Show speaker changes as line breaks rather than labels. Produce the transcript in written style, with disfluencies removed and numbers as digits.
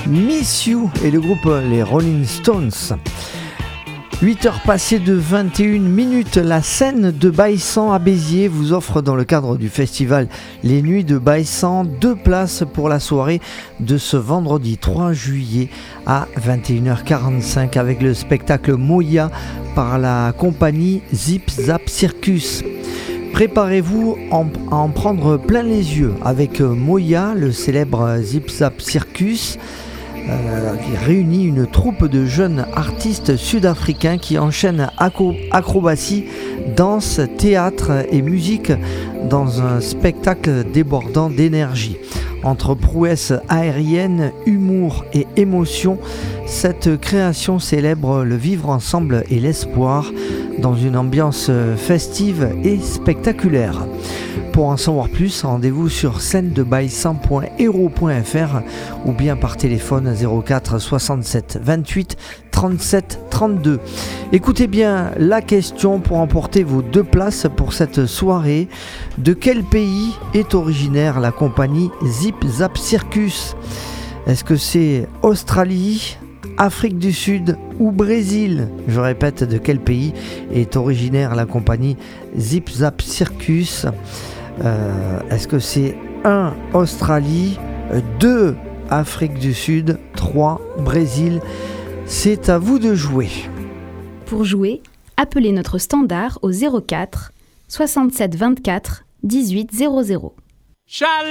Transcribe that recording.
Miss You et le groupe les Rolling Stones. 8 heures passées de 21 minutes, la scène de Baïsan à Béziers vous offre dans le cadre du festival Les Nuits de Baïsan 2 places pour la soirée de ce vendredi 3 juillet à 21h45 avec le spectacle Moya par la compagnie Zip Zap Circus. Préparez-vous à en prendre plein les yeux avec Moya, le célèbre Zip Zap Circus, qui réunit une troupe de jeunes artistes sud-africains qui enchaînent acrobatie, danse, théâtre et musique dans un spectacle débordant d'énergie. Entre prouesses aériennes, humour et émotion, cette création célèbre le vivre ensemble et l'espoir dans une ambiance festive et spectaculaire. Pour en savoir plus, rendez-vous sur scènedebaïsan.hero.fr ou bien par téléphone 04 67 28 37 32. Écoutez bien la question pour emporter vos 2 places pour cette soirée. De quel pays est originaire la compagnie Zip Zap Circus ? Est-ce que c'est Australie, Afrique du Sud ou Brésil ? Je répète, de quel pays est originaire la compagnie Zip Zap Circus ? Est-ce que c'est 1 Australie, 2 Afrique du Sud, 3 Brésil ? C'est à vous de jouer.
Pour jouer, appelez notre standard au 04 67 24 18 00.